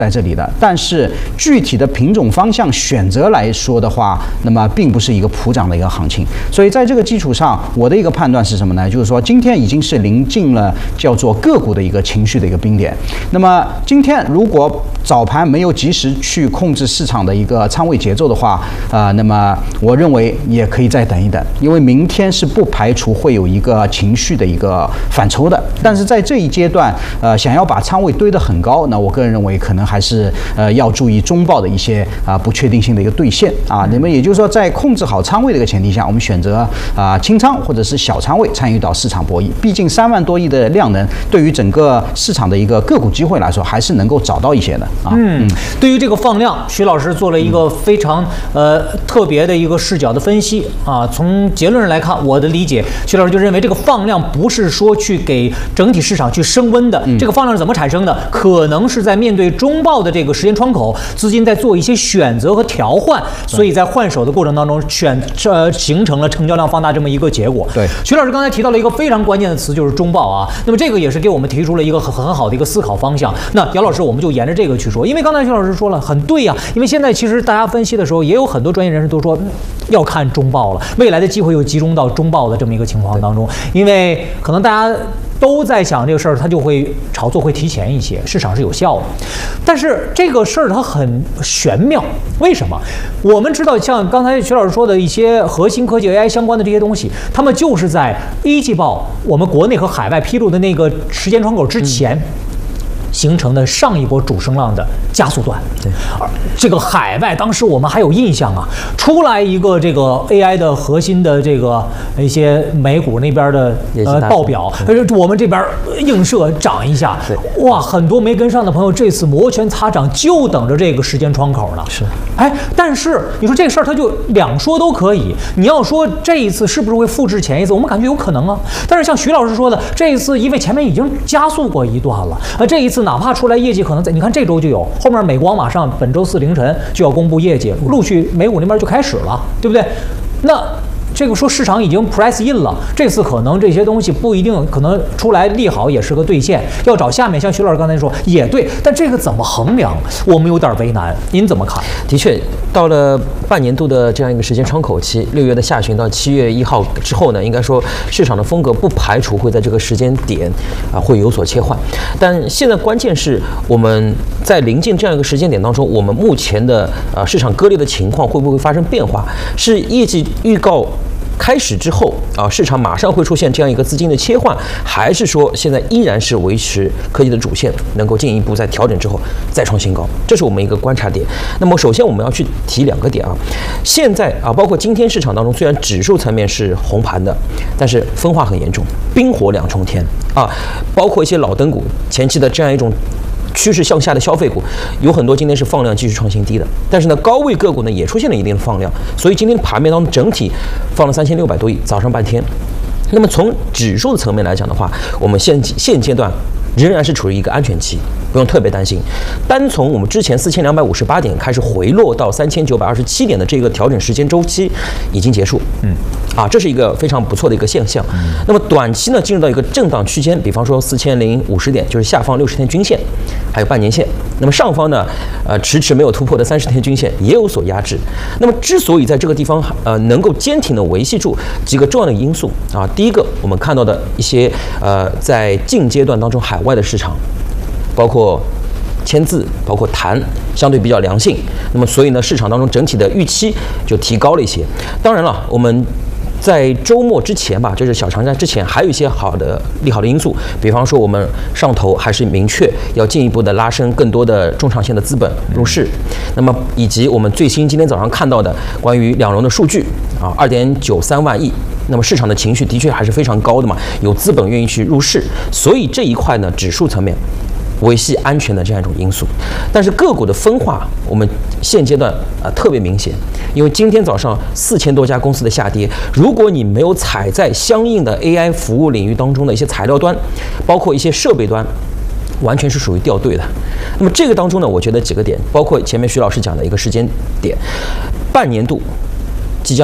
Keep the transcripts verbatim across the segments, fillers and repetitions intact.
在这里的，但是具体的品种方向选择来说的话，那么并不是一个普涨的一个行情。所以在这个基础上，我的一个判断是什么呢？就是说今天已经是临近了叫做个股的一个情绪的一个冰点。那么今天如果早盘没有及时去控制市场的一个仓位节奏的话，啊、呃，那么我认为也可以再等一等，因为明天是不排除会有一个情绪的一个反抽的。但是在这一阶段，呃，想要把仓位堆得很高，那我个人认为可能还是呃要注意中报的一些啊、呃、不确定性的一个兑现啊。那么也就是说，在控制好仓位的一个前提下，我们选择啊、呃、轻仓或者是小仓位参与到市场博弈。毕竟三万多亿的量能，对于整个市场的一个个股机会来说，还是能够找到一些的啊。 嗯，对于这个放量，徐老师做了一个非常呃特别的一个视角的分析啊。从结论上来看，我的理解，徐老师就认为这个放量不是说去给整体市场去升温的，嗯、这个放量是怎么产生的？可能是在面对中报的这个时间窗口，资金在做一些选择和调换，所以在换手的过程当中选呃形成了成交量放大这么一个结果。 对， 徐老师刚才提到了一个非常关键的词，就是中报啊。那么这个也是给我们提出了一个很很好的一个思考方向。那姚老师，我们就沿着这个去说，因为刚才徐老师说了很对呀、啊，因为现在其实大家分析的时候，也有很多专业人士都说、嗯、要看中报了，未来的机会又集中到中报的这么一个情况当中，因为可能大家都在想这个事儿，它就会炒作会提前一些，市场是有效的。但是这个事儿它很玄妙，为什么？我们知道，像刚才徐老师说的一些核心科技 A I 相关的这些东西，他们就是在一季报我们国内和海外披露的那个时间窗口之前。嗯形成的上一波主升浪的加速段，对，这个海外当时我们还有印象啊，出来一个这个 A I 的核心的这个一些美股那边的呃报表，我们这边映射涨一下，哇，很多没跟上的朋友这次摩拳擦掌，就等着这个时间窗口了。 是， 哎，但是你说这个事儿它就两说都可以，你要说这一次是不是会复制前一次，我们感觉有可能啊。但是像徐老师说的，这一次因为前面已经加速过一段了，啊，这一次。哪怕出来业绩可能在，你看这周就有，后面美光马上本周四凌晨就要公布业绩，陆续美股那边就开始了，对不对？那这个说市场已经 price in 了，这次可能这些东西不一定可能出来利好也是个兑现，要找下面像徐老师刚才说也对，但这个怎么衡量，我们有点为难，您怎么看？ 的确，到了半年度的这样一个时间窗口期，六月的下旬到七月一号之后呢，应该说市场的风格不排除会在这个时间点啊会有所切换，但现在关键是我们在临近这样一个时间点当中，我们目前的啊市场割裂的情况会不会发生变化？是业绩预告开始之后啊，市场马上会出现这样一个资金的切换，还是说现在依然是维持科技的主线，能够进一步在调整之后再创新高？这是我们一个观察点。那么首先我们要去提两个点啊，现在啊，包括今天市场当中，虽然指数层面是红盘的，但是分化很严重，冰火两重天啊，包括一些老灯股前期的这样一种趋势向下的消费股，有很多今天是放量继续创新低的，但是呢，高位个股呢也出现了一定的放量，所以今天盘面当中整体放了三千六百多亿，早上半天。那么从指数的层面来讲的话，我们现现阶段仍然是处于一个安全期，不用特别担心。单从我们之前四千两百五十八点开始回落到三千九百二十七点的这个调整时间周期已经结束，嗯，啊，这是一个非常不错的一个现象。嗯、那么短期呢，进入到一个震荡区间，比方说四千零五十点，就是下方六十天均线，还有半年线。那么上方呢，呃，迟迟没有突破的三十天均线也有所压制。那么之所以在这个地方呃能够坚挺的维系住几个重要的因素啊，第一个我们看到的一些呃在近阶段当中海外的市场，包括签字，包括谈，相对比较良性。那么所以呢，市场当中整体的预期就提高了一些。当然了，我们在周末之前吧，就是小长假之前，还有一些好的利好的因素，比方说我们上头还是明确要进一步的拉升更多的中长线的资本入市，那么以及我们最新今天早上看到的关于两融的数据啊，二点九三万亿。那么市场的情绪的确还是非常高的嘛，有资本愿意去入市，所以这一块呢，指数层面维系安全的这样一种因素。但是个股的分化，我们现阶段啊、呃、特别明显，因为今天早上四千多家公司的下跌，如果你没有踩在相应的 A I 服务领域当中的一些材料端，包括一些设备端，完全是属于掉队的。那么这个当中呢，我觉得几个点，包括前面徐老师讲的一个时间点，半年度即将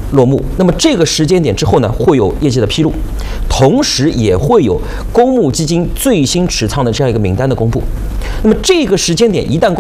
落幕。那么这个时间点之后呢，会有业绩的披露，同时也会有公募基金最新持仓的这样一个名单的公布。那么这个时间点一旦公